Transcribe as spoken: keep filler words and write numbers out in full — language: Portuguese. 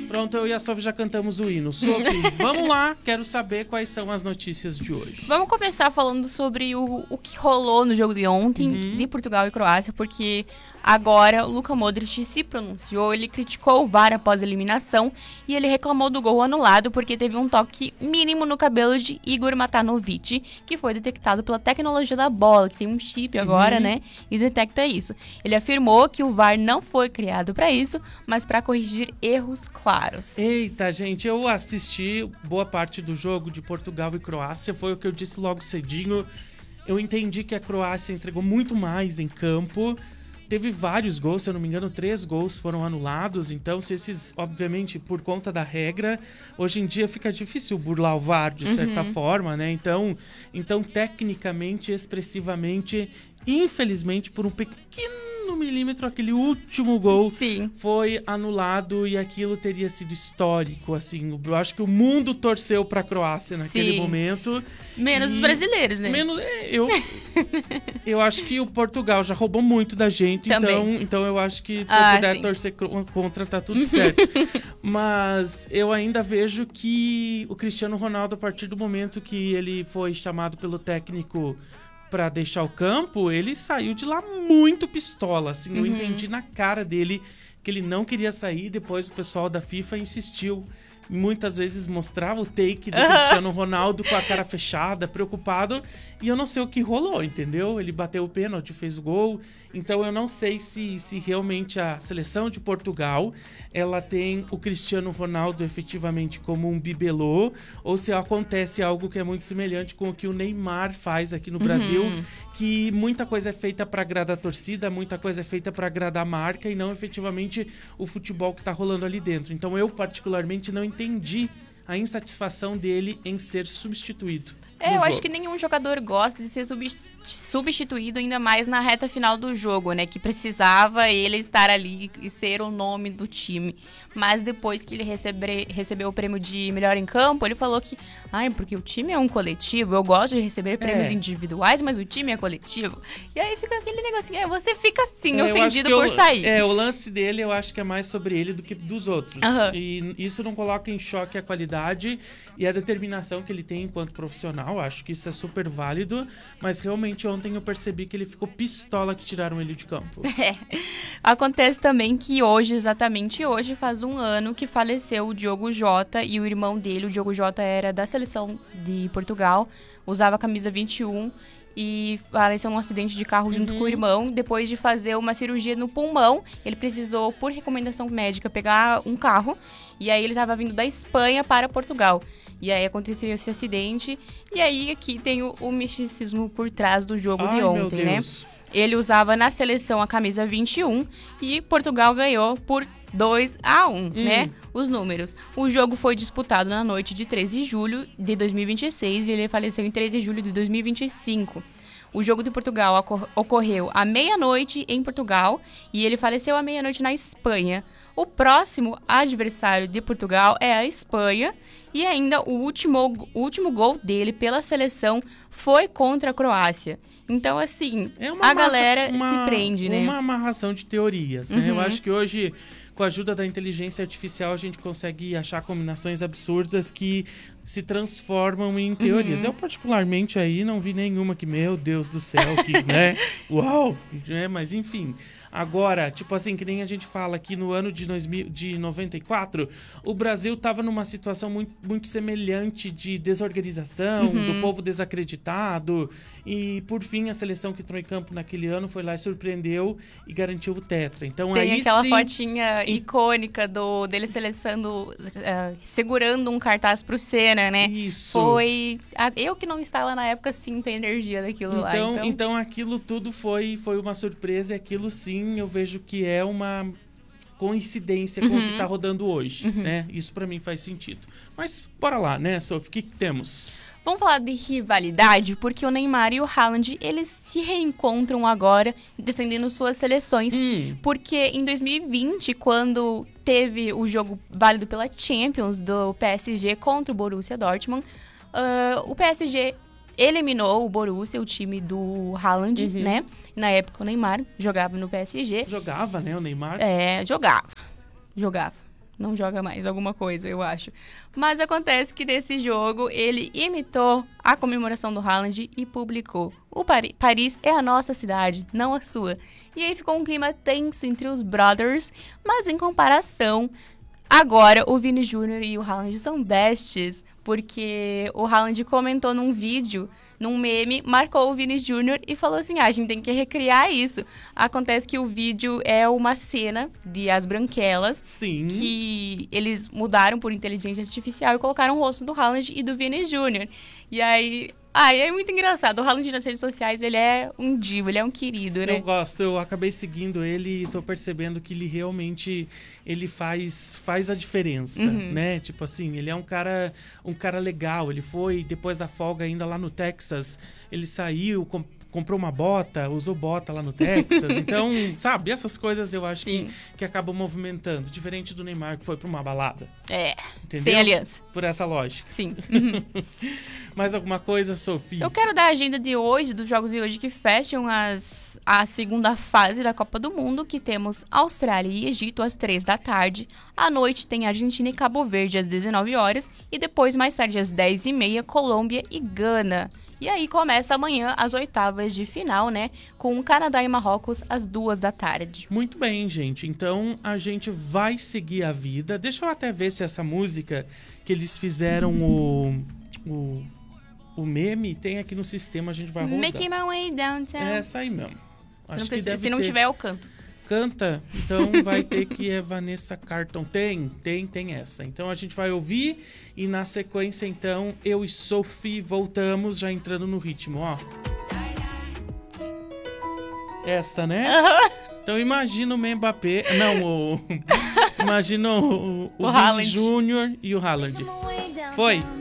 Pronto, eu e a Sophie já cantamos o hino. Sophie, vamos lá, quero saber quais são as notícias de hoje. Vamos começar falando sobre o, o que rolou no jogo de ontem, uhum. de Portugal e Croácia, porque agora o Luka Modric se pronunciou, ele criticou o V A R após a eliminação e ele reclamou do gol anulado porque teve um toque mínimo no cabelo de Igor Matanovic, que foi detectado pela tecnologia da bola, que tem um chip agora, uhum. né, e detecta isso. Ele afirmou que o V A R não foi criado para isso, mas para corrigir erros claros. Eita, gente, eu assisti boa parte do jogo de Portugal e Croácia, foi o que eu disse logo cedinho. Eu entendi que a Croácia entregou muito mais em campo. Teve vários gols, se eu não me engano, três gols foram anulados. Então, se esses, obviamente, por conta da regra, hoje em dia fica difícil burlar o V A R de certa uhum. forma, né? Então, então, tecnicamente, expressivamente, infelizmente, por um pequeno milímetro, aquele último gol Sim. foi anulado e aquilo teria sido histórico, assim. Eu acho que o mundo torceu pra Croácia naquele Sim. momento. Menos e... os brasileiros, né? Menos... Eu... eu acho que o Portugal já roubou muito da gente, então, então eu acho que se ah, eu puder sim. torcer contra, tá tudo certo. Mas eu ainda vejo que o Cristiano Ronaldo, a partir do momento que ele foi chamado pelo técnico pra deixar o campo, ele saiu de lá muito pistola, assim, eu uhum. entendi na cara dele que ele não queria sair, depois o pessoal da FIFA insistiu, muitas vezes mostrava o take do uhum. Cristiano Ronaldo com a cara fechada, preocupado, e eu não sei o que rolou, entendeu? Ele bateu o pênalti, fez o gol, então eu não sei se, se realmente a seleção de Portugal, ela tem o Cristiano Ronaldo efetivamente como um bibelô, ou se acontece algo que é muito semelhante com o que o Neymar faz aqui no Brasil, uhum. que muita coisa é feita para agradar a torcida, muita coisa é feita para agradar a marca e não efetivamente o futebol que tá rolando ali dentro. Então eu particularmente não entendi a insatisfação dele em ser substituído. É, eu jogo. acho que nenhum jogador gosta de ser substituído, ainda mais na reta final do jogo, né? Que precisava ele estar ali e ser o nome do time. Mas depois que ele recebe, recebeu o prêmio de melhor em campo, ele falou que, ai, porque o time é um coletivo, eu gosto de receber prêmios é. individuais, mas o time é coletivo. E aí fica aquele negocinho, é, você fica assim, é, ofendido por eu, sair. É, o lance dele eu acho que é mais sobre ele do que dos outros. Uhum. E isso não coloca em choque a qualidade e a determinação que ele tem enquanto profissional. Acho que isso é super válido, mas realmente ontem eu percebi que ele ficou pistola que tiraram ele de campo. É. Acontece também que hoje, exatamente hoje, faz um ano que faleceu o Diogo Jota e o irmão dele. O Diogo Jota era da seleção de Portugal, usava a camisa vinte e um e faleceu num acidente de carro junto uhum. com o irmão. Depois de fazer uma cirurgia no pulmão, ele precisou, por recomendação médica, pegar um carro. E aí ele estava vindo da Espanha para Portugal. E aí aconteceu esse acidente. E aí aqui tem o, o misticismo por trás do jogo Ai, de ontem, né? Ele usava na seleção a camisa vinte e um e Portugal ganhou por dois a um, hum. né? Os números. O jogo foi disputado na noite de treze de julho de dois mil e vinte e seis e ele faleceu em treze de julho de dois mil e vinte e cinco. O jogo de Portugal ocorreu à meia-noite em Portugal e ele faleceu à meia-noite na Espanha. O próximo adversário de Portugal é a Espanha e ainda o último, o último gol dele pela seleção foi contra a Croácia. Então, assim, é uma a galera uma, se prende, né? Uma amarração de teorias, né? Uhum. Eu acho que hoje, com a ajuda da inteligência artificial, a gente consegue achar combinações absurdas que se transformam em teorias. Uhum. Eu, particularmente, aí não vi nenhuma que, meu Deus do céu, que, né? Uau! Né? Mas, enfim... Agora, tipo assim, que nem a gente fala aqui no ano de, dois mil, de noventa e quatro, o Brasil estava numa situação muito, muito semelhante de desorganização, uhum. do povo desacreditado, e por fim a seleção que entrou em campo naquele ano foi lá e surpreendeu e garantiu o tetra. Então, tem aí aquela sim... fotinha icônica do, dele selecionando, uh, segurando um cartaz pro Senna, né? Isso. Foi... A, eu que não estava na época sinto a energia daquilo então, lá. Então... então aquilo tudo foi, foi uma surpresa e aquilo sim eu vejo que é uma coincidência com uhum. o que tá rodando hoje, uhum. né? Isso pra mim faz sentido. Mas bora lá, né, Sophie? O que, que temos? Vamos falar de rivalidade, porque o Neymar e o Haaland, eles se reencontram agora defendendo suas seleções. Hum. Porque em dois mil e vinte, quando teve o jogo válido pela Champions do P S G contra o Borussia Dortmund, uh, o P S G eliminou o Borussia, o time do Haaland, uhum. né? Na época o Neymar jogava no P S G. Jogava, né, o Neymar? É, jogava. Jogava. não joga mais alguma coisa, eu acho. Mas acontece que nesse jogo ele imitou a comemoração do Haaland e publicou: o Pari- Paris é a nossa cidade, não a sua. E aí ficou um clima tenso entre os brothers, mas em comparação, agora o Vini Júnior e o Haaland são besties, porque o Haaland comentou num vídeo, num meme, marcou o Vini Júnior e falou assim: ah, a gente tem que recriar isso. Acontece que o vídeo é uma cena de As Branquelas, Sim. que eles mudaram por inteligência artificial e colocaram o rosto do Haaland e do Vini Júnior. E aí... Ah, é muito engraçado. O Haaland nas redes sociais, ele é um divo, ele é um querido, né? Eu gosto, eu acabei seguindo ele e tô percebendo que ele realmente ele faz, faz a diferença, Uhum. né? Tipo assim, ele é um cara, um cara legal. Ele foi, depois da folga, ainda lá no Texas, ele saiu, com, comprou uma bota, usou bota lá no Texas. Então, sabe, essas coisas eu acho que, Sim. que acabam movimentando. Diferente do Neymar, que foi pra uma balada. É, Entendeu? sem aliança. Por essa lógica. Sim. Uhum. Mais alguma coisa, Sofia? Eu quero dar a agenda de hoje, dos jogos de hoje que fecham as, a segunda fase da Copa do Mundo, que temos Austrália e Egito às três da tarde. À noite tem Argentina e Cabo Verde às dezenove horas. E depois, mais tarde, às dez e meia, Colômbia e Gana. E aí começa amanhã as oitavas de final, né? Com Canadá e Marrocos às duas da tarde. Muito bem, gente. Então a gente vai seguir a vida. Deixa eu até ver se essa música que eles fizeram o, o, o meme tem aqui no sistema, a gente vai rodar. Making my way downtown. É essa aí mesmo. Se Acho não, que precisa, deve se não ter. tiver, eu canto. Canta, então vai ter que é Vanessa Carlton. Tem, tem, tem essa. Então a gente vai ouvir e na sequência, então, eu e Sophie voltamos já entrando no ritmo, ó. Essa, né? Então imagina o Mbappé, não, o... imagina o, o, O Vini Haaland. Júnior e o Haaland. Foi.